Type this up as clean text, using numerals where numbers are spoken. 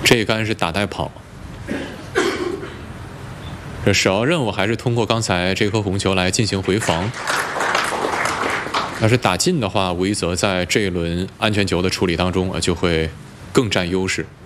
这一杆是打带跑。这首要任务还是通过刚才这颗红球来进行回防。要是打进的话，吴一泽在这一轮安全球的处理当中就会更占优势。